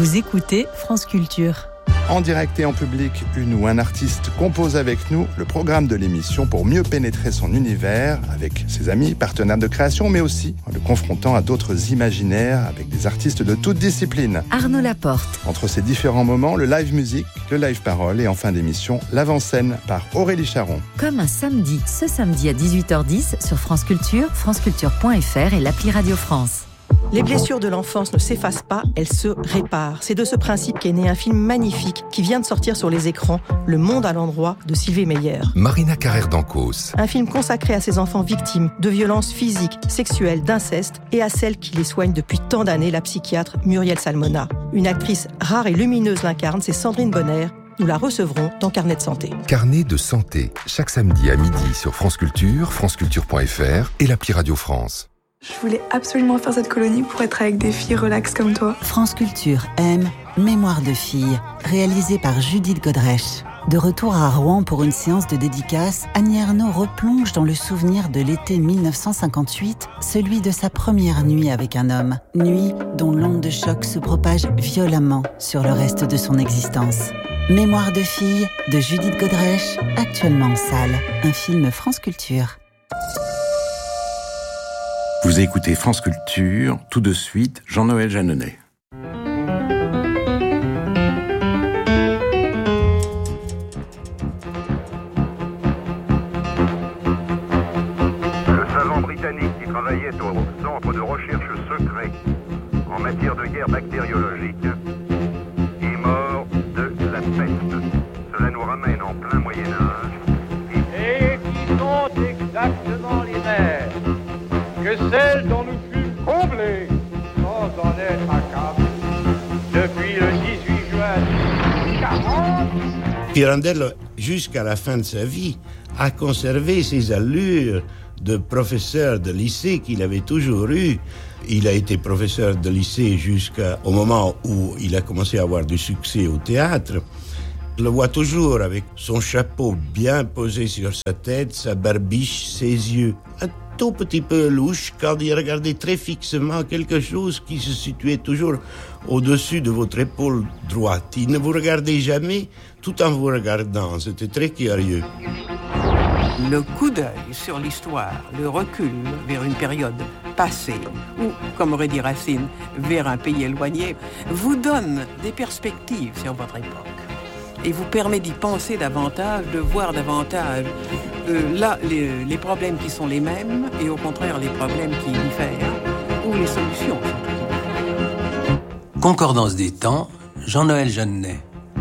Vous écoutez France Culture. En direct et en public, une ou un artiste compose avec nous le programme de l'émission pour mieux pénétrer son univers avec ses amis, partenaires de création, mais aussi en le confrontant à d'autres imaginaires avec des artistes de toutes disciplines. Arnaud Laporte. Entre ces différents moments, le live musique, le live parole et en fin d'émission, l'avant-scène par Aurélie Charon. Comme un samedi, ce samedi à 18h10 sur France Culture, franceculture.fr et l'appli Radio France. Les blessures de l'enfance ne s'effacent pas, elles se réparent. C'est de ce principe qu'est né un film magnifique qui vient de sortir sur les écrans, Le Monde à l'endroit de Sylvie Meyer. Marina Carrère d'Ancos. Un film consacré à ces enfants victimes de violences physiques, sexuelles, d'inceste et à celle qui les soigne depuis tant d'années, la psychiatre Muriel Salmona. Une actrice rare et lumineuse l'incarne, c'est Sandrine Bonner. Nous la recevrons dans Carnet de santé. Carnet de santé, chaque samedi à midi sur France Culture, franceculture.fr et l'appli Radio France. Je voulais absolument faire cette colonie pour être avec des filles relax comme toi. France Culture aime Mémoire de filles, réalisée par Judith Godrèche. De retour à Rouen pour une séance de dédicace, Annie Ernaux replonge dans le souvenir de l'été 1958, celui de sa première nuit avec un homme. Nuit dont l'onde de choc se propage violemment sur le reste de son existence. Mémoire de filles de Judith Godrèche, actuellement en salle. Un film France Culture. Vous écoutez France Culture, tout de suite, Jean-Noël Jeanneney. Le savant britannique qui travaillait au centre de recherche secret en matière de guerre bactériologique est mort de la peste. Cela nous ramène en plein Moyen-Âge. Et qui sont exactement les mêmes que celles dont nous fûmes comblés sans en être accablés depuis le 18 juin 1940. Pirandello, jusqu'à la fin de sa vie, a conservé ses allures de professeur de lycée qu'il avait toujours eu. Il a été professeur de lycée jusqu'au moment où il a commencé à avoir du succès au théâtre. Je le vois toujours avec son chapeau bien posé sur sa tête, sa barbiche, ses yeux un tout petit peu louche quand il regardait très fixement quelque chose qui se situait toujours au-dessus de votre épaule droite. Il ne vous regardait jamais tout en vous regardant. C'était très curieux. Le coup d'œil sur l'histoire, le recul vers une période passée, ou, comme aurait dit Racine, vers un pays éloigné, vous donne des perspectives sur votre époque et vous permet d'y penser davantage, de voir davantage là les problèmes qui sont les mêmes et au contraire les problèmes qui diffèrent ou les solutions. Concordance des temps, Jean-Noël Jeanneney.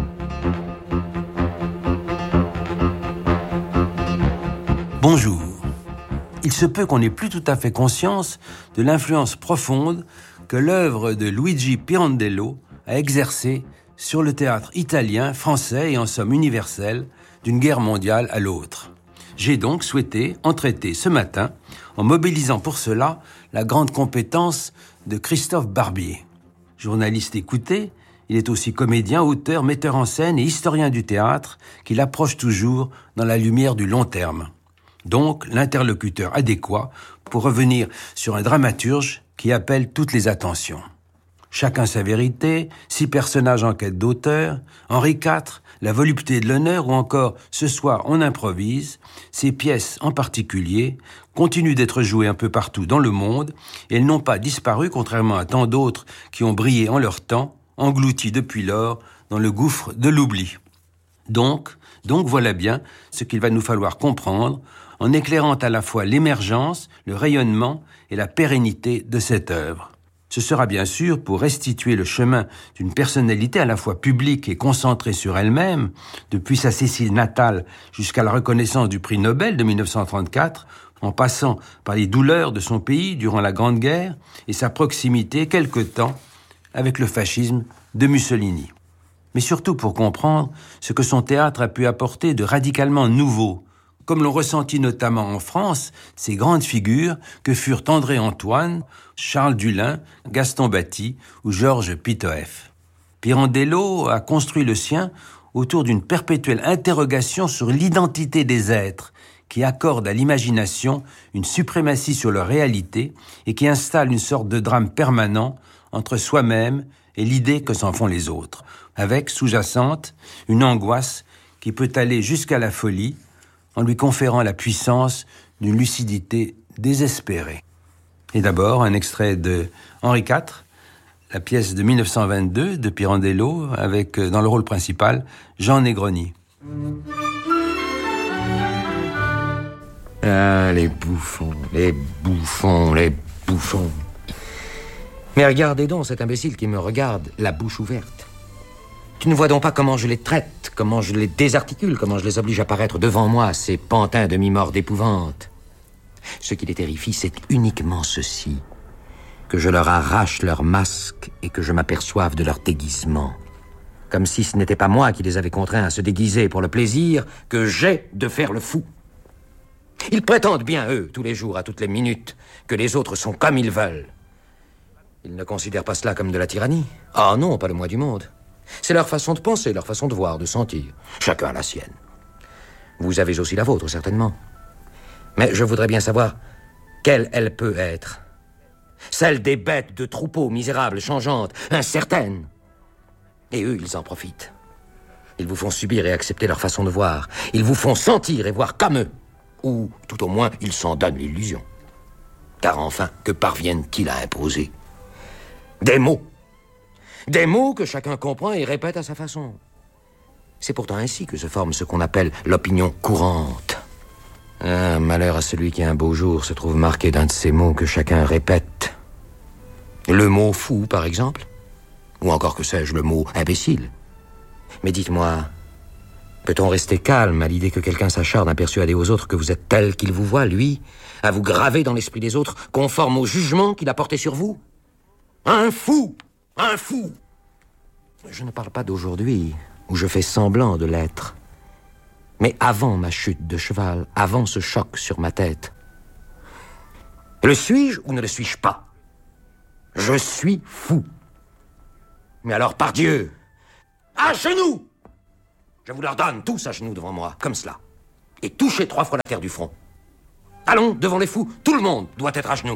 Bonjour. Il se peut qu'on n'ait plus tout à fait conscience de l'influence profonde que l'œuvre de Luigi Pirandello a exercée sur le théâtre italien, français et en somme universel d'une guerre mondiale à l'autre. J'ai donc souhaité en traiter ce matin en mobilisant pour cela la grande compétence de Christophe Barbier. Journaliste écouté, il est aussi comédien, auteur, metteur en scène et historien du théâtre qu'il approche toujours dans la lumière du long terme. Donc l'interlocuteur adéquat pour revenir sur un dramaturge qui appelle toutes les attentions. Chacun sa vérité, 6 personnages en quête d'auteur, Henri IV, la volupté de l'honneur ou encore Ce soir on improvise, ces pièces en particulier continuent d'être jouées un peu partout dans le monde et elles n'ont pas disparu contrairement à tant d'autres qui ont brillé en leur temps, engloutis depuis lors dans le gouffre de l'oubli. Donc voilà bien ce qu'il va nous falloir comprendre en éclairant à la fois l'émergence, le rayonnement et la pérennité de cette œuvre. Ce sera bien sûr pour restituer le chemin d'une personnalité à la fois publique et concentrée sur elle-même, depuis sa Sicile natale jusqu'à la reconnaissance du prix Nobel de 1934, en passant par les douleurs de son pays durant la Grande Guerre et sa proximité quelque temps avec le fascisme de Mussolini. Mais surtout pour comprendre ce que son théâtre a pu apporter de radicalement nouveau, comme l'ont ressenti notamment en France ces grandes figures que furent André Antoine, Charles Dullin, Gaston Batty ou Georges Pitoëff. Pirandello a construit le sien autour d'une perpétuelle interrogation sur l'identité des êtres qui accorde à l'imagination une suprématie sur leur réalité et qui installe une sorte de drame permanent entre soi-même et l'idée que s'en font les autres, avec, sous-jacente, une angoisse qui peut aller jusqu'à la folie en lui conférant la puissance d'une lucidité désespérée. Et d'abord, un extrait de Henri IV, la pièce de 1922 de Pirandello, avec, dans le rôle principal, Jean Negroni. Ah, les bouffons, les bouffons, les bouffons. Mais regardez donc cet imbécile qui me regarde, la bouche ouverte. Tu ne vois donc pas comment je les traite, comment je les désarticule, comment je les oblige à paraître devant moi, ces pantins demi-morts d'épouvante. Ce qui les terrifie, c'est uniquement ceci, que je leur arrache leur masque et que je m'aperçoive de leur déguisement. Comme si ce n'était pas moi qui les avais contraints à se déguiser pour le plaisir que j'ai de faire le fou. Ils prétendent bien, eux, tous les jours, à toutes les minutes, que les autres sont comme ils veulent. Ils ne considèrent pas cela comme de la tyrannie. Ah non, pas le moins du monde. C'est leur façon de penser, leur façon de voir, de sentir. Chacun a la sienne. Vous avez aussi la vôtre, certainement. Mais je voudrais bien savoir quelle elle peut être. Celle des bêtes de troupeaux misérables, changeantes, incertaines. Et eux, ils en profitent. Ils vous font subir et accepter leur façon de voir. Ils vous font sentir et voir comme eux. Ou, tout au moins, ils s'en donnent l'illusion. Car enfin, que parviennent-ils à imposer? Des mots. Des mots que chacun comprend et répète à sa façon. C'est pourtant ainsi que se forme ce qu'on appelle l'opinion courante. Ah, malheur à celui qui un beau jour se trouve marqué d'un de ces mots que chacun répète. Le mot fou, par exemple. Ou encore, que sais-je, le mot imbécile. Mais dites-moi, peut-on rester calme à l'idée que quelqu'un s'acharne à persuader aux autres que vous êtes tel qu'il vous voit, lui, à vous graver dans l'esprit des autres, conforme au jugement qu'il a porté sur vous? Un fou! Un fou! Je ne parle pas d'aujourd'hui, où je fais semblant de l'être. Mais avant ma chute de cheval, avant ce choc sur ma tête. Le suis-je ou ne le suis-je pas? Je suis fou. Mais alors, par Dieu, à genoux! Je vous leur donne tous à genoux devant moi, comme cela. Et touchez 3 fois la terre du front. Allons, devant les fous, tout le monde doit être à genoux.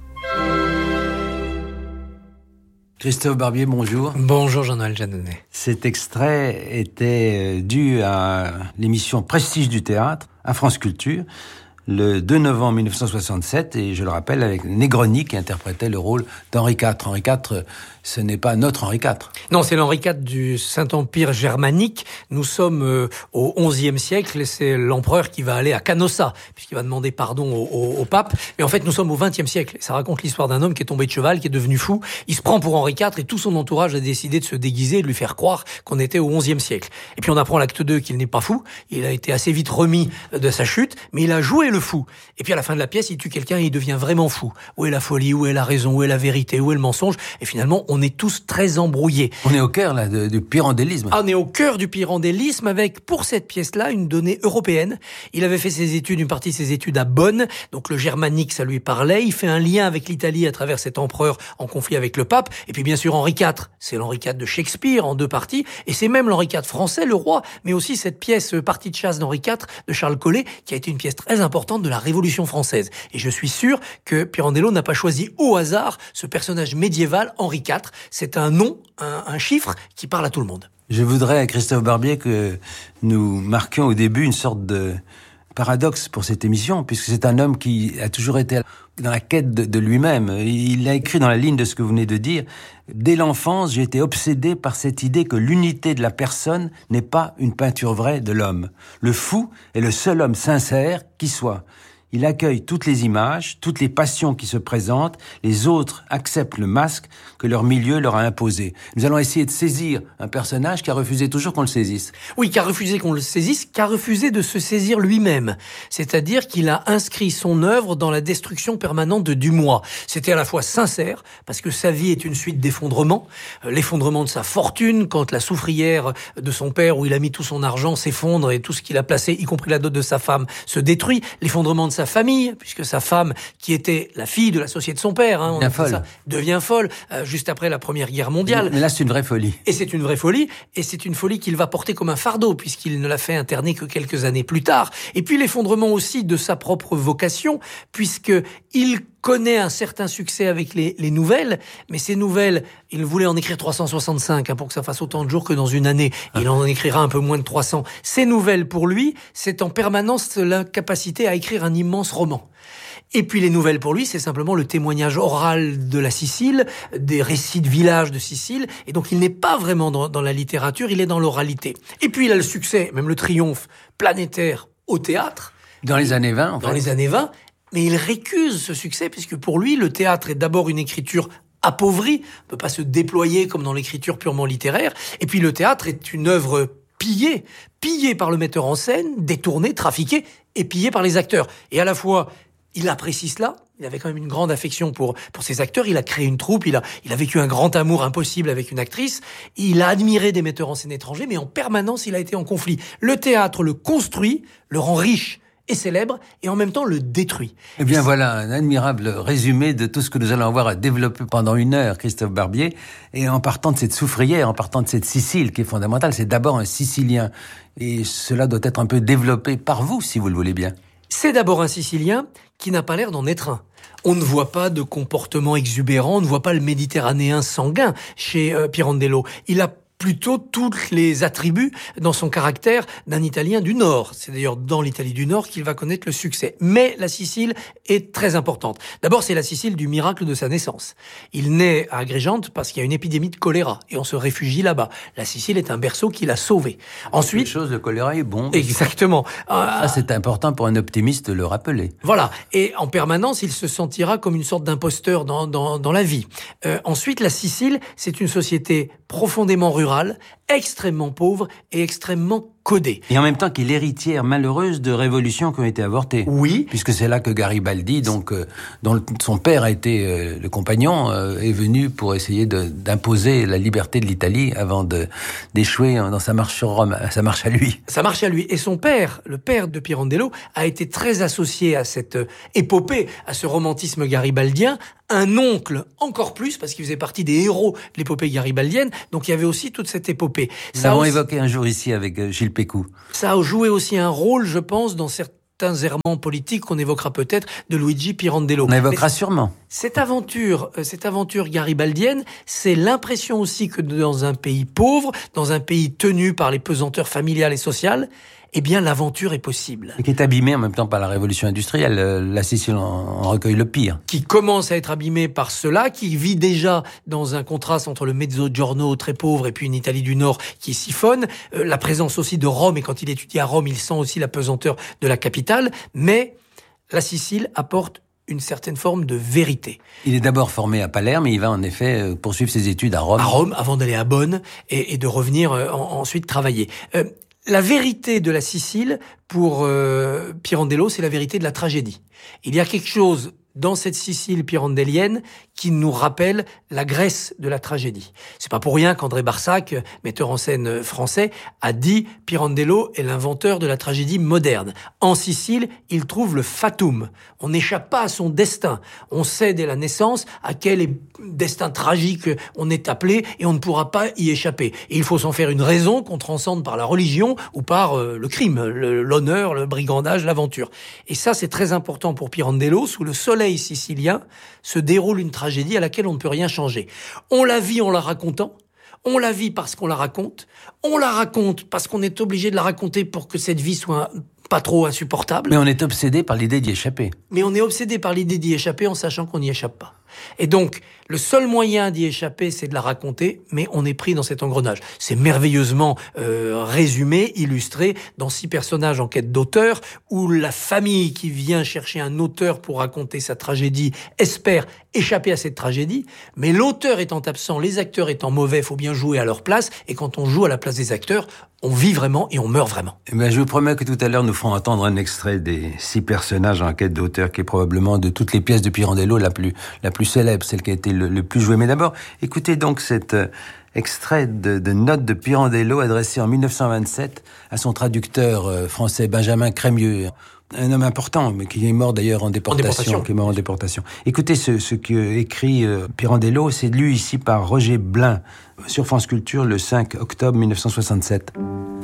Christophe Barbier, bonjour. Bonjour Jean-Noël Jeanneney. Cet extrait était dû à l'émission Prestige du théâtre à France Culture, le 2 novembre 1967, et je le rappelle, avec Negroni qui interprétait le rôle d'Henri IV. Henri IV, ce n'est pas notre Henri IV. Non, c'est l'Henri IV du Saint-Empire germanique. Nous sommes au XIe siècle et c'est l'empereur qui va aller à Canossa, puisqu'il va demander pardon au pape. Mais en fait, nous sommes au XXe siècle. Ça raconte l'histoire d'un homme qui est tombé de cheval, qui est devenu fou. Il se prend pour Henri IV et tout son entourage a décidé de se déguiser et de lui faire croire qu'on était au XIe siècle. Et puis on apprend l'acte 2 qu'il n'est pas fou. Il a été assez vite remis de sa chute, mais il a joué le fou. Et puis à la fin de la pièce, il tue quelqu'un et il devient vraiment fou. Où est la folie? Où est la raison? Où est la vérité? Où est le mensonge? Et finalement, on est tous très embrouillés. On est au cœur là, du pirandellisme. On est au cœur du pirandellisme avec, pour cette pièce-là, une donnée européenne. Il avait fait ses études, une partie de ses études à Bonn, donc le germanique, ça lui parlait. Il fait un lien avec l'Italie à travers cet empereur en conflit avec le pape. Et puis bien sûr, Henri IV, c'est l'Henri IV de Shakespeare en 2 parties. Et c'est même l'Henri IV français, le roi, mais aussi cette pièce Partie de chasse d'Henri IV de Charles Collet, qui a été une pièce très importante de la Révolution française. Et je suis sûr que Pirandello n'a pas choisi au hasard ce personnage médiéval, Henri IV. C'est un nom, un chiffre qui parle à tout le monde. Je voudrais, Christophe Barbier, que nous marquions au début une sorte de paradoxe pour cette émission, puisque c'est un homme qui a toujours été dans la quête de lui-même. Il a écrit dans la ligne de ce que vous venez de dire, « Dès l'enfance, j'ai été obsédé par cette idée que l'unité de la personne n'est pas une peinture vraie de l'homme. Le fou est le seul homme sincère qui soit. Il accueille toutes les images, toutes les passions qui se présentent. Les autres acceptent le masque que leur milieu leur a imposé. » Nous allons essayer de saisir un personnage qui a refusé toujours qu'on le saisisse. Oui, qui a refusé qu'on le saisisse, qui a refusé de se saisir lui-même. C'est-à-dire qu'il a inscrit son œuvre dans la destruction permanente de Dumois. C'était à la fois sincère, parce que sa vie est une suite d'effondrements. L'effondrement de sa fortune, quand la soufrière de son père, où il a mis tout son argent, s'effondre et tout ce qu'il a placé, y compris la dot de sa femme, se détruit. L'effondrement de sa famille, puisque sa femme, qui était la fille de l'associé de son père, devient folle juste après la Première Guerre mondiale. Mais là, c'est une vraie folie. Et c'est une vraie folie, et c'est une folie qu'il va porter comme un fardeau, puisqu'il ne l'a fait interner que quelques années plus tard. Et puis l'effondrement aussi de sa propre vocation, puisque il connaît un certain succès avec les nouvelles, mais ces nouvelles, il voulait en écrire 365 pour que ça fasse autant de jours que dans une année. Il en écrira un peu moins de 300. Ces nouvelles, pour lui, c'est en permanence la capacité à écrire un immense roman. Et puis les nouvelles pour lui, c'est simplement le témoignage oral de la Sicile, des récits de villages de Sicile, et donc il n'est pas vraiment dans la littérature, il est dans l'oralité. Et puis il a le succès, même le triomphe planétaire au théâtre. Dans les années 20, en fait. Dans les années 20, mais il récuse ce succès, puisque pour lui, le théâtre est d'abord une écriture appauvrie, ne peut pas se déployer comme dans l'écriture purement littéraire, et puis le théâtre est une œuvre pillée par le metteur en scène, détournée, trafiquée, et pillée par les acteurs. Et à la fois, il apprécie cela, il avait quand même une grande affection pour ses acteurs, il a créé une troupe, il a vécu un grand amour impossible avec une actrice, il a admiré des metteurs en scène étrangers, mais en permanence, il a été en conflit. Le théâtre le construit, le rend riche et célèbre, et en même temps le détruit. Eh bien voilà, un admirable résumé de tout ce que nous allons avoir à développer pendant 1 heure, Christophe Barbier. Et en partant de cette soufrière, en partant de cette Sicile qui est fondamentale, c'est d'abord un Sicilien. Et cela doit être un peu développé par vous, si vous le voulez bien. C'est d'abord un Sicilien qui n'a pas l'air d'en être un. On ne voit pas de comportement exubérant, on ne voit pas le Méditerranéen sanguin chez Pirandello. Il a plutôt tous les attributs dans son caractère d'un Italien du Nord. C'est d'ailleurs dans l'Italie du Nord qu'il va connaître le succès. Mais la Sicile est très importante. D'abord, c'est la Sicile du miracle de sa naissance. Il naît à Agrigente parce qu'il y a une épidémie de choléra et on se réfugie là-bas. La Sicile est un berceau qui l'a sauvé. Ensuite, le choléra est bon. Exactement. Ça, c'est important pour un optimiste de le rappeler. Voilà. Et en permanence, il se sentira comme une sorte d'imposteur dans la vie. Ensuite, la Sicile, c'est une société profondément rurale, extrêmement pauvre et extrêmement codée. Et en même temps qu'il est l'héritière malheureuse de révolutions qui ont été avortées. Oui. Puisque c'est là que Garibaldi, dont son père a été le compagnon, est venu pour essayer d'imposer la liberté de l'Italie avant d'échouer dans sa marche sur Rome, sa marche à lui. Sa marche à lui. Et son père, le père de Pirandello, a été très associé à cette épopée, à ce romantisme garibaldien. Un oncle encore plus, parce qu'il faisait partie des héros de l'épopée garibaldienne, donc il y avait aussi toute cette épopée. Nous l'avons évoqué un jour ici avec Gilles Pécou. Ça a joué aussi un rôle, je pense, dans certains errements politiques qu'on évoquera peut-être de Luigi Pirandello. On évoquera sûrement. Cette aventure garibaldienne, c'est l'impression aussi que dans un pays pauvre, dans un pays tenu par les pesanteurs familiales et sociales, eh bien, l'aventure est possible. Et qui est abîmée en même temps par la révolution industrielle. La Sicile en recueille le pire. Qui commence à être abîmée par cela, qui vit déjà dans un contraste entre le mezzogiorno très pauvre et puis une Italie du Nord qui siphonne. La présence aussi de Rome, et quand il étudie à Rome, il sent aussi la pesanteur de la capitale. Mais la Sicile apporte une certaine forme de vérité. Il est d'abord formé à Palerme, mais il va en effet poursuivre ses études à Rome. À Rome, avant d'aller à Bonn et de revenir ensuite travailler. La vérité de la Sicile, pour Pirandello, c'est la vérité de la tragédie. Il y a quelque chose dans cette Sicile pirandellienne qui nous rappelle la Grèce de la tragédie. C'est pas pour rien qu'André Barsac, metteur en scène français, a dit « Pirandello est l'inventeur de la tragédie moderne ». En Sicile, il trouve le fatum. On n'échappe pas à son destin. On sait dès la naissance à quel destin tragique on est appelé et on ne pourra pas y échapper. Et il faut s'en faire une raison qu'on transcende par la religion ou par le crime, l'honneur, le brigandage, l'aventure. Et ça, c'est très important pour Pirandello. Sous le soleil sicilien se déroule une tragédie à laquelle on ne peut rien changer. On la vit en la racontant, on la vit parce qu'on la raconte parce qu'on est obligé de la raconter pour que cette vie soit pas trop insupportable. Mais on est obsédé par l'idée d'y échapper. Mais on est obsédé par l'idée d'y échapper en sachant qu'on n'y échappe pas. Et donc, le seul moyen d'y échapper, c'est de la raconter, mais on est pris dans cet engrenage. C'est merveilleusement résumé, illustré dans 6 personnages en quête d'auteur, où la famille qui vient chercher un auteur pour raconter sa tragédie espère échapper à cette tragédie, mais l'auteur étant absent, les acteurs étant mauvais, faut bien jouer à leur place, et quand on joue à la place des acteurs, on vit vraiment et on meurt vraiment. Je vous promets que tout à l'heure, nous ferons entendre un extrait des 6 personnages en quête d'auteur, qui est probablement de toutes les pièces de Pirandello la plus célèbre, celle qui a été le plus jouée. Mais d'abord, écoutez donc cet extrait de notes de Pirandello adressé en 1927 à son traducteur français Benjamin Crémieux. Un homme important, mais qui est mort d'ailleurs en déportation. Écoutez ce que écrit Pirandello, c'est lu ici par Roger Blin sur France Culture le 5 octobre 1967.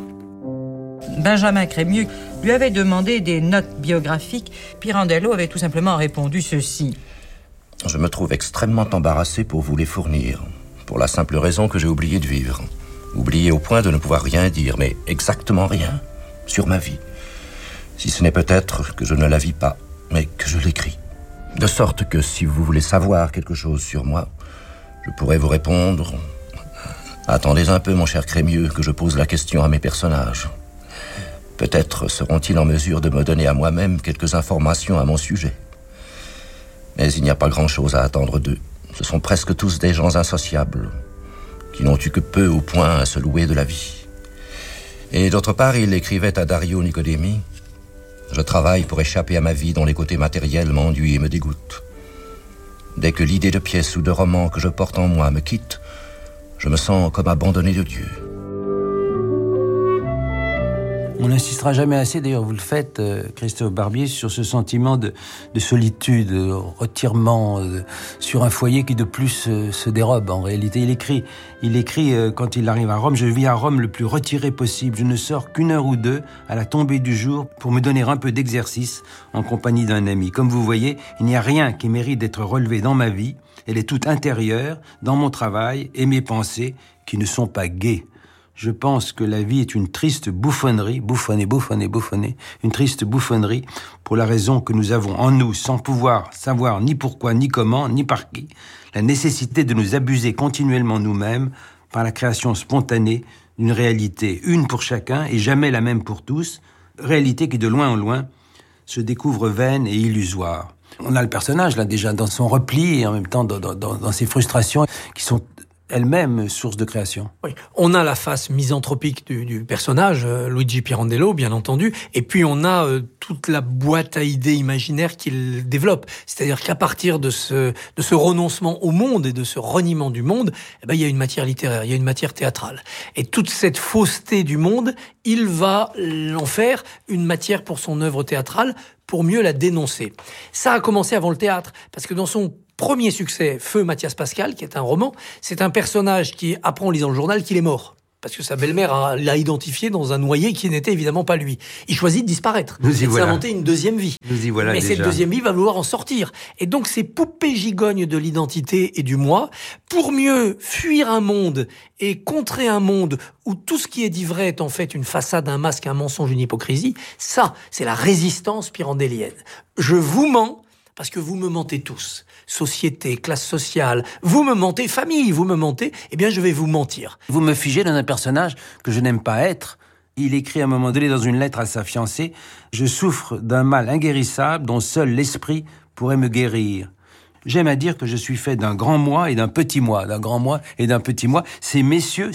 Benjamin Crémieux lui avait demandé des notes biographiques. Pirandello avait tout simplement répondu ceci. Je me trouve extrêmement embarrassé pour vous les fournir, pour la simple raison que j'ai oublié de vivre. Oublié au point de ne pouvoir rien dire, mais exactement rien, sur ma vie. Si ce n'est peut-être que je ne la vis pas, mais que je l'écris. De sorte que si vous voulez savoir quelque chose sur moi, je pourrais vous répondre. Attendez un peu, mon cher Crémieux, que je pose la question à mes personnages. Peut-être seront-ils en mesure de me donner à moi-même quelques informations à mon sujet. Mais il n'y a pas grand-chose à attendre d'eux. Ce sont presque tous des gens insociables, qui n'ont eu que peu au point à se louer de la vie. Et d'autre part, il écrivait à Dario Nicodemi: « Je travaille pour échapper à ma vie dont les côtés matériels m'enduisent et me dégoûtent. Dès que l'idée de pièce ou de roman que je porte en moi me quitte, je me sens comme abandonné de Dieu. » On n'insistera jamais assez, d'ailleurs vous le faites, Christophe Barbier, sur ce sentiment de solitude, de retirement, sur un foyer qui de plus se dérobe. En réalité, il écrit quand il arrive à Rome: « Je vis à Rome le plus retiré possible. Je ne sors qu'une heure ou deux à la tombée du jour pour me donner un peu d'exercice en compagnie d'un ami. Comme vous voyez, il n'y a rien qui mérite d'être relevé dans ma vie. Elle est toute intérieure, dans mon travail et mes pensées qui ne sont pas gaies. Je pense que la vie est une triste bouffonnerie, bouffonner, une triste bouffonnerie pour la raison que nous avons en nous, sans pouvoir savoir ni pourquoi, ni comment, ni par qui, la nécessité de nous abuser continuellement nous-mêmes par la création spontanée d'une réalité, une pour chacun et jamais la même pour tous, réalité qui de loin en loin se découvre vaine et illusoire. » On a le personnage là déjà dans son repli et en même temps dans ses frustrations qui sont elle-même source de création. Oui. On a la face misanthropique du personnage, Luigi Pirandello, bien entendu, et puis on a toute la boîte à idées imaginaires qu'il développe. C'est-à-dire qu'à partir de ce renoncement au monde et de ce reniement du monde, il y a une matière littéraire, il y a une matière théâtrale. Et toute cette fausseté du monde, il va en faire une matière pour son œuvre théâtrale, pour mieux la dénoncer. Ça a commencé avant le théâtre, parce que dans son premier succès, Feu Mathias Pascal, qui est un roman, c'est un personnage qui apprend en lisant le journal qu'il est mort. Parce que sa belle-mère l'a identifié dans un noyer qui n'était évidemment pas lui. Il choisit de disparaître, de s'inventer une deuxième vie. Mais cette deuxième vie va vouloir en sortir. Et donc ces poupées gigognes de l'identité et du moi, pour mieux fuir un monde et contrer un monde où tout ce qui est dit vrai est en fait une façade, un masque, un mensonge, une hypocrisie, ça, c'est la résistance pirandellienne. Je vous mens parce que vous me mentez tous. Société, classe sociale, vous me mentez, famille, vous me mentez, eh bien je vais vous mentir. Vous me figez dans un personnage que je n'aime pas être. Il écrit à un moment donné dans une lettre à sa fiancée: « Je souffre d'un mal inguérissable dont seul l'esprit pourrait me guérir. J'aime à dire que je suis fait d'un grand moi et d'un petit moi, d'un grand moi et d'un petit moi. Ces messieurs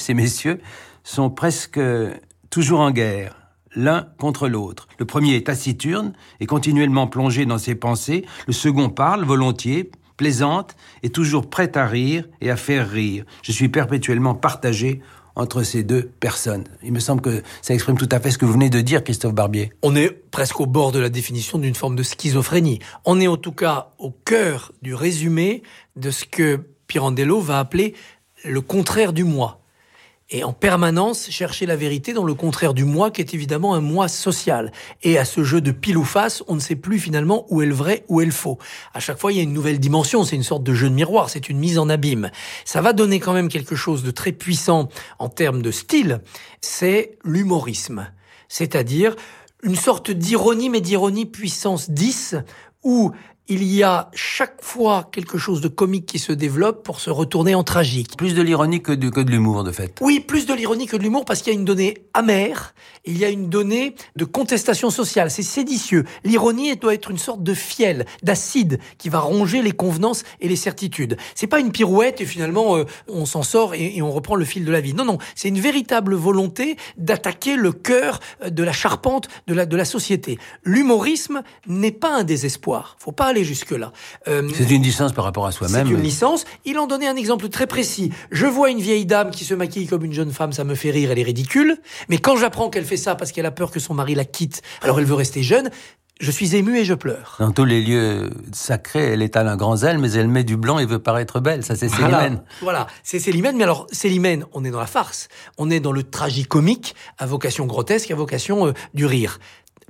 sont presque toujours en guerre, l'un contre l'autre. Le premier est taciturne et continuellement plongé dans ses pensées. Le second parle volontiers, plaisante et toujours prête à rire et à faire rire. Je suis perpétuellement partagé entre ces deux personnes. » Il me semble que ça exprime tout à fait ce que vous venez de dire, Christophe Barbier. On est presque au bord de la définition d'une forme de schizophrénie. On est en tout cas au cœur du résumé de ce que Pirandello va appeler le contraire du moi. Et en permanence, chercher la vérité dans le contraire du moi, qui est évidemment un moi social. Et à ce jeu de pile ou face, on ne sait plus finalement où est le vrai, où est le faux. À chaque fois, il y a une nouvelle dimension, c'est une sorte de jeu de miroir, c'est une mise en abîme. Ça va donner quand même quelque chose de très puissant en termes de style, c'est l'humorisme. C'est-à-dire une sorte d'ironie, mais d'ironie puissance 10, où il y a chaque fois quelque chose de comique qui se développe pour se retourner en tragique. Plus de l'ironie que de l'humour, de fait. Oui, plus de l'ironie que de l'humour, parce qu'il y a une donnée amère, il y a une donnée de contestation sociale, c'est séditieux. L'ironie doit être une sorte de fiel, d'acide, qui va ronger les convenances et les certitudes. C'est pas une pirouette et finalement on s'en sort et on reprend le fil de la vie. Non, c'est une véritable volonté d'attaquer le cœur de la charpente de la société. L'humorisme n'est pas un désespoir, faut pas aller jusque-là. C'est une licence par rapport à soi-même. C'est une licence. Il en donnait un exemple très précis. Je vois une vieille dame qui se maquille comme une jeune femme, ça me fait rire, elle est ridicule. Mais quand j'apprends qu'elle fait ça parce qu'elle a peur que son mari la quitte, alors elle veut rester jeune, je suis ému et je pleure. Dans tous les lieux sacrés, elle étale un grand zèle, mais elle met du blanc et veut paraître belle. Ça, c'est Célimène. Voilà, c'est Célimène. Mais alors, Célimène, on est dans la farce. On est dans le tragicomique, à vocation grotesque, à vocation du rire.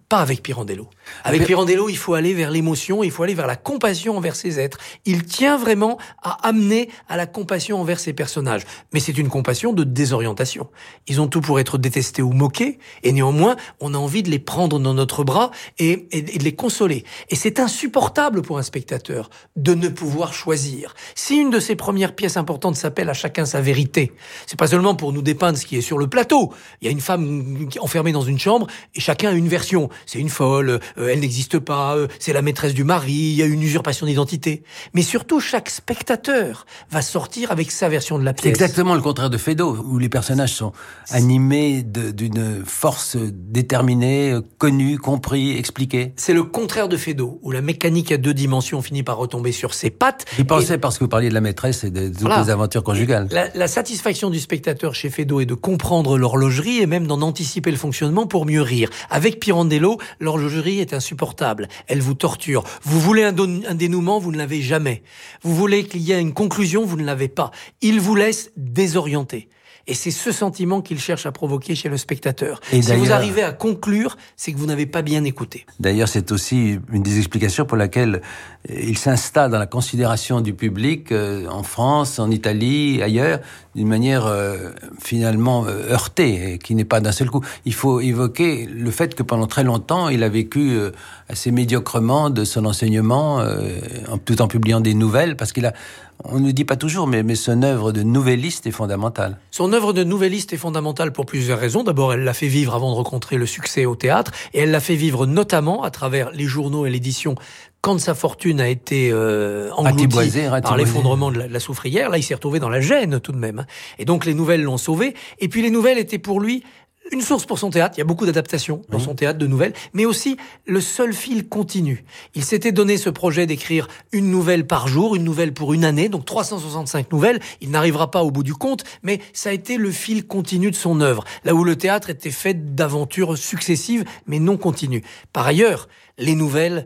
Pas avec Pirandello. Avec Pirandello, il faut aller vers l'émotion, il faut aller vers la compassion envers ces êtres. Il tient vraiment à amener à la compassion envers ces personnages. Mais c'est une compassion de désorientation. Ils ont tout pour être détestés ou moqués, et néanmoins, on a envie de les prendre dans notre bras et de les consoler. Et c'est insupportable pour un spectateur de ne pouvoir choisir. Si une de ses premières pièces importantes s'appelle « À chacun sa vérité », c'est pas seulement pour nous dépeindre ce qui est sur le plateau. Il y a une femme enfermée dans une chambre et chacun a une version. C'est une folle, elle n'existe pas, c'est la maîtresse du mari, il y a une usurpation d'identité. Mais surtout, chaque spectateur va sortir avec sa version de la pièce. C'est exactement le contraire de Feydeau, où les personnages sont animés d'une force déterminée, connue, compris, expliquée. C'est le contraire de Feydeau, où la mécanique à 2 dimensions finit par retomber sur ses pattes. Il pensait, parce que vous parliez de la maîtresse et de toutes les aventures conjugales. La satisfaction du spectateur chez Feydeau est de comprendre l'horlogerie et même d'en anticiper le fonctionnement pour mieux rire. Avec Pirandello, l'horlogerie est insupportable. Elle vous torture. Vous voulez un dénouement, vous ne l'avez jamais. Vous voulez qu'il y ait une conclusion, vous ne l'avez pas. Il vous laisse désorienté. Et c'est ce sentiment qu'il cherche à provoquer chez le spectateur. Et si vous arrivez à conclure, c'est que vous n'avez pas bien écouté. D'ailleurs, c'est aussi une des explications pour laquelle il s'installe dans la considération du public en France, en Italie, ailleurs, d'une manière finalement heurtée, qui n'est pas d'un seul coup. Il faut évoquer le fait que pendant très longtemps, il a vécu assez médiocrement de son enseignement, tout en publiant des nouvelles, parce on ne le dit pas toujours, mais son œuvre de nouvelliste est fondamentale. Son œuvre de nouvelliste est fondamentale pour plusieurs raisons. D'abord, elle l'a fait vivre avant de rencontrer le succès au théâtre, et elle l'a fait vivre notamment à travers les journaux et l'édition quand sa fortune a été engloutie par l'effondrement de la soufrière. Là, il s'est retrouvé dans la gêne tout de même. Et donc, les nouvelles l'ont sauvé. Et puis, les nouvelles étaient pour lui une source pour son théâtre. Il y a beaucoup d'adaptations dans son théâtre de nouvelles, mais aussi le seul fil continu. Il s'était donné ce projet d'écrire une nouvelle par jour, une nouvelle pour une année, donc 365 nouvelles. Il n'arrivera pas au bout du compte, mais ça a été le fil continu de son œuvre, là où le théâtre était fait d'aventures successives, mais non continues. Par ailleurs, les nouvelles,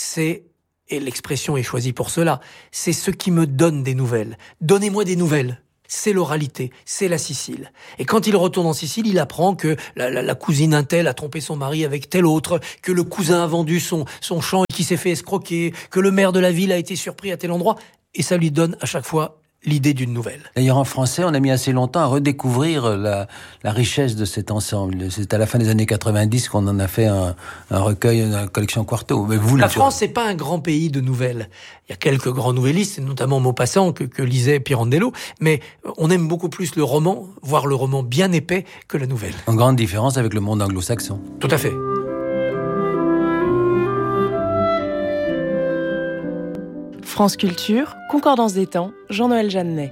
et l'expression est choisie pour cela, c'est ce qui me donne des nouvelles. Donnez-moi des nouvelles. C'est l'oralité, c'est la Sicile. Et quand il retourne en Sicile, il apprend que la cousine un tel a trompé son mari avec tel autre, que le cousin a vendu son champ et qui s'est fait escroquer, que le maire de la ville a été surpris à tel endroit. Et ça lui donne à chaque fois l'idée d'une nouvelle. D'ailleurs, en français, on a mis assez longtemps à redécouvrir la richesse de cet ensemble. C'est à la fin des années 90 qu'on en a fait un recueil, une collection quarto. Mais la France, c'est pas un grand pays de nouvelles. Il y a quelques grands nouvellistes, notamment Maupassant, que lisait Pirandello, mais on aime beaucoup plus le roman, voire le roman bien épais, que la nouvelle. En grande différence avec le monde anglo-saxon. Tout à fait. France Culture, Concordance des temps, Jean-Noël Jeannenet.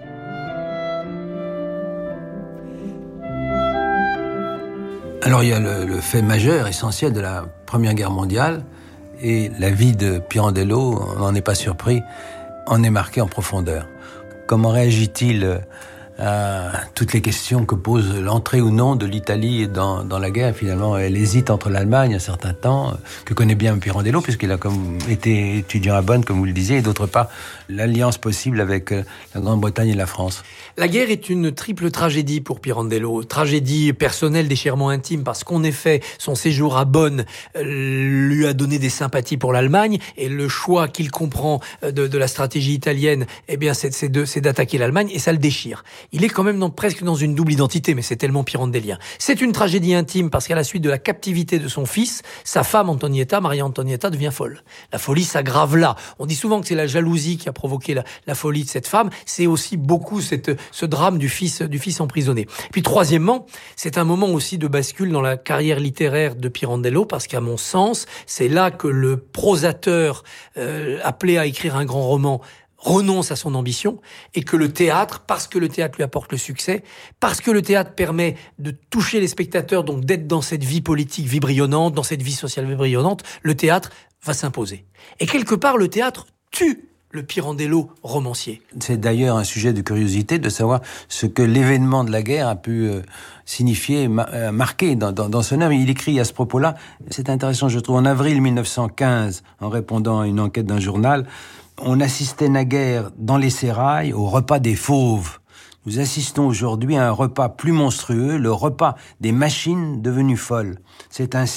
Alors il y a le fait majeur, essentiel de la Première Guerre mondiale, et la vie de Pirandello, on n'en est pas surpris, en est marquée en profondeur. Comment réagit-il à toutes les questions que pose l'entrée ou non de l'Italie dans la guerre? Finalement, elle hésite entre l'Allemagne un certain temps, que connaît bien Pirandello, puisqu'il a été étudiant à Bonn, comme vous le disiez, et d'autre part, l'alliance possible avec la Grande-Bretagne et la France. La guerre est une triple tragédie pour Pirandello. Tragédie personnelle, déchirement intime, parce qu'en effet, son séjour à Bonn lui a donné des sympathies pour l'Allemagne, et le choix qu'il comprend de la stratégie italienne, eh bien, c'est d'attaquer l'Allemagne, et ça le déchire. Il est quand même presque dans une double identité, mais c'est tellement pirandellien. C'est une tragédie intime, parce qu'à la suite de la captivité de son fils, sa femme Antonietta, Maria Antonietta, devient folle. La folie s'aggrave là. On dit souvent que c'est la jalousie qui a provoqué la folie de cette femme. C'est aussi beaucoup ce drame du fils emprisonné. Puis troisièmement, c'est un moment aussi de bascule dans la carrière littéraire de Pirandello, parce qu'à mon sens, c'est là que le prosateur appelé à écrire un grand roman renonce à son ambition, et que le théâtre, parce que le théâtre lui apporte le succès, parce que le théâtre permet de toucher les spectateurs, donc d'être dans cette vie politique vibrillonnante, dans cette vie sociale vibrillonnante, le théâtre va s'imposer. Et quelque part, le théâtre tue le Pirandello romancier. C'est d'ailleurs un sujet de curiosité de savoir ce que l'événement de la guerre a pu signifier, marquer dans son œuvre. Il écrit à ce propos-là, c'est intéressant je trouve, en avril 1915, en répondant à une enquête d'un journal, on assistait naguère dans les sérails au repas des fauves. Nous assistons aujourd'hui à un repas plus monstrueux, le repas des machines devenues folles. C'est ainsi,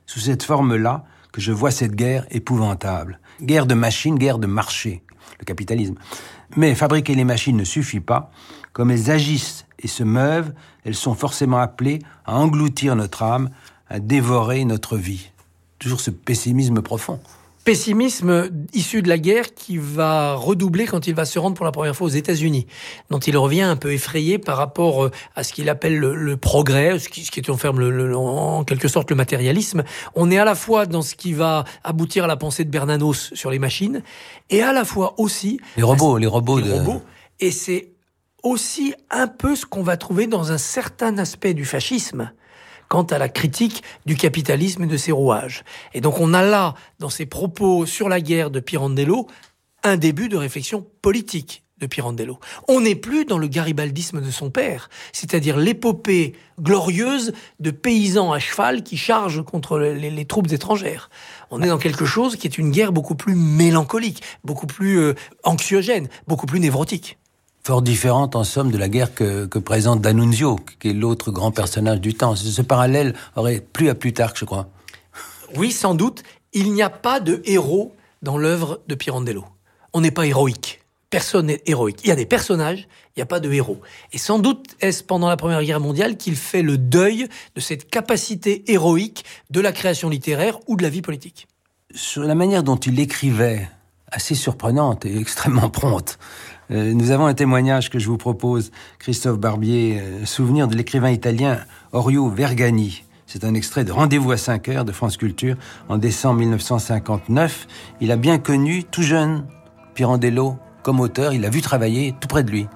sous cette forme-là que je vois cette guerre épouvantable. Guerre de machines, guerre de marché, le capitalisme. Mais fabriquer les machines ne suffit pas. Comme elles agissent et se meuvent, elles sont forcément appelées à engloutir notre âme, à dévorer notre vie. Toujours ce pessimisme profond. Pessimisme issu de la guerre qui va redoubler quand il va se rendre pour la première fois aux États-Unis, dont il revient un peu effrayé par rapport à ce qu'il appelle le progrès, ce qui est en quelque sorte le matérialisme. On est à la fois dans ce qui va aboutir à la pensée de Bernanos sur les machines, et à la fois aussi... Les robots. Et c'est aussi un peu ce qu'on va trouver dans un certain aspect du fascisme, quant à la critique du capitalisme et de ses rouages. Et donc on a là, dans ses propos sur la guerre de Pirandello, un début de réflexion politique de Pirandello. On n'est plus dans le garibaldisme de son père, c'est-à-dire l'épopée glorieuse de paysans à cheval qui chargent contre les troupes étrangères. On est dans quelque chose qui est une guerre beaucoup plus mélancolique, beaucoup plus anxiogène, beaucoup plus névrotique. Fort différente, en somme, de la guerre que présente D'Annunzio, qui est l'autre grand personnage du temps. Ce parallèle aurait plu à Plutarque, je crois. Oui, sans doute. Il n'y a pas de héros dans l'œuvre de Pirandello. On n'est pas héroïque. Personne n'est héroïque. Il y a des personnages, il n'y a pas de héros. Et sans doute est-ce pendant la Première Guerre mondiale qu'il fait le deuil de cette capacité héroïque de la création littéraire ou de la vie politique. Sur la manière dont il écrivait, assez surprenante et extrêmement prompte, nous avons un témoignage que je vous propose, Christophe Barbier, souvenir de l'écrivain italien Orio Vergani. C'est un extrait de Rendez-vous à 5 heures de France Culture en décembre 1959. Il a bien connu, tout jeune, Pirandello comme auteur. Il l'a vu travailler tout près de lui.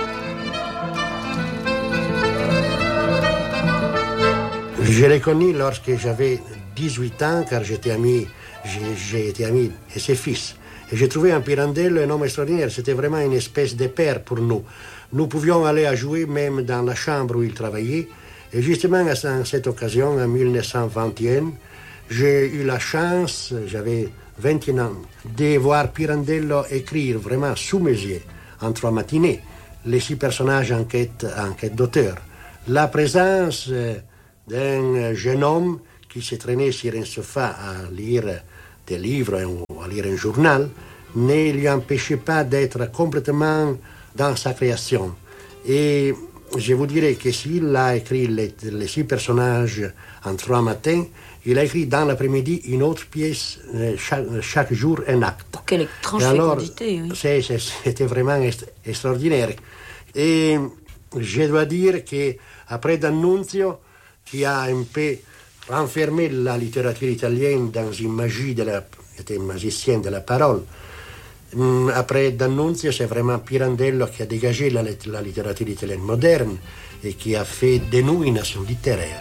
Je l'ai connu lorsque j'avais 18 ans, car j'ai été ami de ses fils. Et j'ai trouvé en Pirandello un homme extraordinaire. C'était vraiment une espèce de père pour nous. Nous pouvions aller à jouer même dans la chambre où il travaillait. Et justement, à cette occasion, en 1921, j'ai eu la chance, j'avais 21 ans, de voir Pirandello écrire vraiment sous mes yeux, en 3 matinées, les 6 personnages en quête d'auteur. La présence d'un jeune homme qui se traînait sur un sofa à lire des livres ou à lire un journal ne lui empêchait pas d'être complètement dans sa création. Et je vous dirais que s'il a écrit les 6 personnages en 3 matins, il a écrit dans l'après-midi une autre pièce, chaque jour un acte. Quelle étrange fécondité, oui. C'était vraiment extraordinaire. Et je dois dire qu'après D'Annunzio, qui a un peu renfermé la littérature italienne dans une magie était un magicien de la parole. Après D'Annunzio, c'est vraiment Pirandello qui a dégagé la littérature italienne moderne et qui a fait de nous une nation littéraire.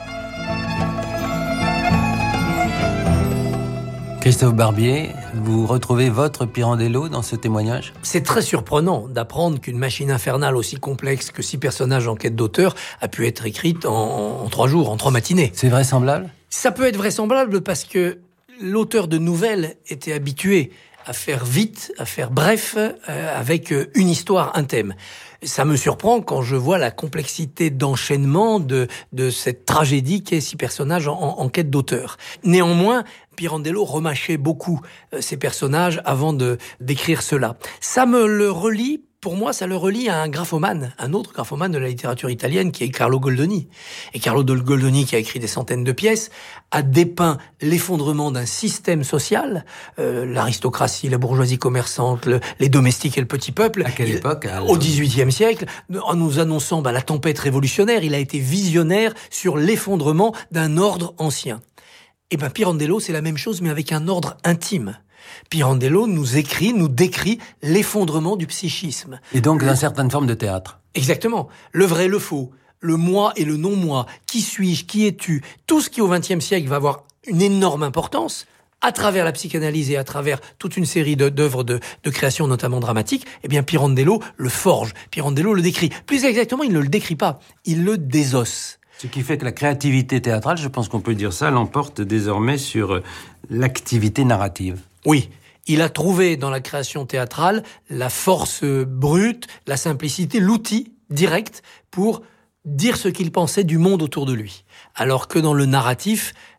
Christophe Barbier, vous retrouvez votre Pirandello dans ce témoignage ? C'est très surprenant d'apprendre qu'une machine infernale aussi complexe que 6 personnages en quête d'auteur a pu être écrite en 3 jours, en 3 matinées. C'est vraisemblable ? Ça peut être vraisemblable parce que l'auteur de nouvelles était habitué à faire vite, à faire bref, avec une histoire, un thème. Ça me surprend quand je vois la complexité d'enchaînement de cette tragédie qu'est 6 personnages en quête d'auteur. Néanmoins, Pirandello remâchait beaucoup ces personnages avant d'écrire cela. Ça me le relie, pour moi, ça le relie à un graphomane, un autre graphomane de la littérature italienne qui est Carlo Goldoni. Et Carlo Goldoni, qui a écrit des centaines de pièces, a dépeint l'effondrement d'un système social, l'aristocratie, la bourgeoisie commerçante, les domestiques et le petit peuple. À quelle époque ? Au XVIIIe siècle, en nous annonçant la tempête révolutionnaire, il a été visionnaire sur l'effondrement d'un ordre ancien. Et Pirandello, c'est la même chose, mais avec un ordre intime. Pirandello nous décrit l'effondrement du psychisme. Et donc d'une certaine forme de théâtre. Exactement. Le vrai et le faux, le moi et le non-moi, qui suis-je, qui es-tu, tout ce qui au XXe siècle va avoir une énorme importance, à travers la psychanalyse et à travers toute une série d'œuvres de création, notamment dramatiques, Pirandello le forge, Pirandello le décrit. Plus exactement, il ne le décrit pas, il le désosse. Ce qui fait que la créativité théâtrale, je pense qu'on peut dire ça, l'emporte désormais sur l'activité narrative. Oui, il a trouvé dans la création théâtrale la force brute, la simplicité, l'outil direct pour dire ce qu'il pensait du monde autour de lui. Alors que dans le narratif,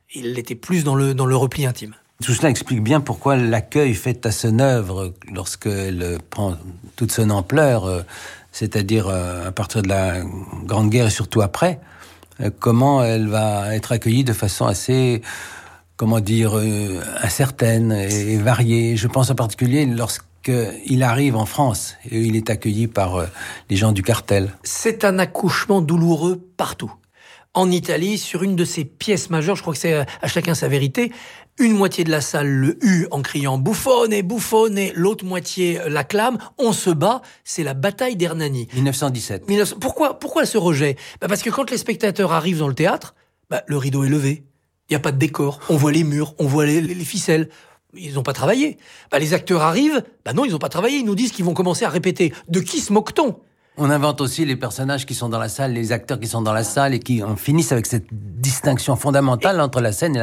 Il l'était plus dans le repli intime. Tout cela explique bien pourquoi l'accueil fait à son œuvre, lorsqu'elle prend toute son ampleur, c'est-à-dire à partir de la Grande Guerre et surtout après, comment elle va être accueillie de façon assez, incertaine et variée. Je pense en particulier lorsqu'il arrive en France et il est accueilli par les gens du cartel. C'est un accouchement douloureux partout. En Italie, sur une de ses pièces majeures, je crois que c'est à chacun sa vérité, une moitié de la salle le hue en criant « bouffonne » et l'autre moitié l'acclame. On se bat, c'est la bataille d'Hernani. 1917. Pourquoi ce rejet ? Parce que quand les spectateurs arrivent dans le théâtre, le rideau est levé. Il n'y a pas de décor. On voit les murs, on voit les ficelles. Ils n'ont pas travaillé. Les acteurs arrivent, non, ils n'ont pas travaillé. Ils nous disent qu'ils vont commencer à répéter. De qui se moque-t-on ? On invente aussi les personnages qui sont dans la salle, les acteurs qui sont dans la salle et qui en finissent avec cette distinction fondamentale entre la scène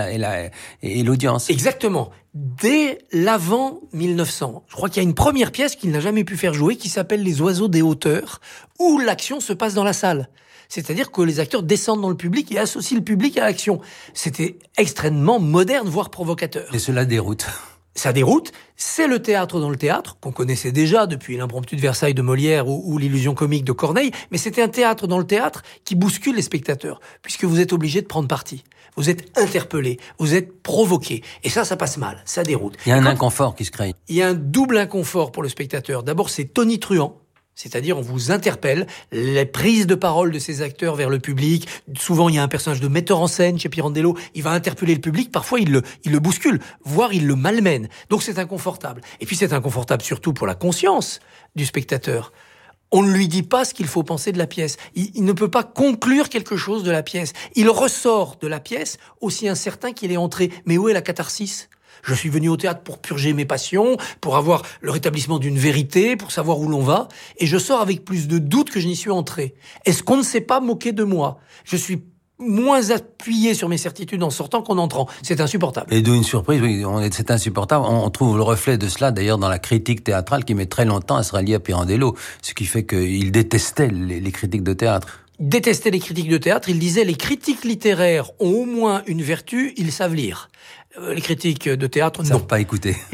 et l'audience. Exactement. Dès l'avant 1900, je crois qu'il y a une première pièce qu'il n'a jamais pu faire jouer qui s'appelle Les Oiseaux des Hauteurs, où l'action se passe dans la salle. C'est-à-dire que les acteurs descendent dans le public et associent le public à l'action. C'était extrêmement moderne, voire provocateur. Et cela déroute. Ça déroute, c'est le théâtre dans le théâtre, qu'on connaissait déjà depuis l'Impromptu de Versailles de Molière ou l'Illusion comique de Corneille, mais c'était un théâtre dans le théâtre qui bouscule les spectateurs, puisque vous êtes obligé de prendre parti. Vous êtes interpellé, vous êtes provoqué. Et ça passe mal, ça déroute. Il y a un inconfort qui se crée. Il y a un double inconfort pour le spectateur. D'abord, c'est tonitruant. C'est-à-dire, on vous interpelle, les prises de parole de ces acteurs vers le public. Souvent, il y a un personnage de metteur en scène chez Pirandello. Il va interpeller le public. Parfois, il le bouscule, voire il le malmène. Donc, c'est inconfortable. Et puis, c'est inconfortable surtout pour la conscience du spectateur. On ne lui dit pas ce qu'il faut penser de la pièce. Il ne peut pas conclure quelque chose de la pièce. Il ressort de la pièce aussi incertain qu'il est entré. Mais où est la catharsis ? Je suis venu au théâtre pour purger mes passions, pour avoir le rétablissement d'une vérité, pour savoir où l'on va, et je sors avec plus de doutes que je n'y suis entré. Est-ce qu'on ne s'est pas moqué de moi ? Je suis moins appuyé sur mes certitudes en sortant qu'en entrant. C'est insupportable. Et d'où une surprise, oui, c'est insupportable. On trouve le reflet de cela, d'ailleurs, dans la critique théâtrale qui met très longtemps à se rallier à Pirandello, ce qui fait qu'il détestait les critiques de théâtre. Il détestait les critiques de théâtre, il disait « les critiques littéraires ont au moins une vertu, ils savent lire ». Les critiques de théâtre, non. Ils ne savent pas écouter.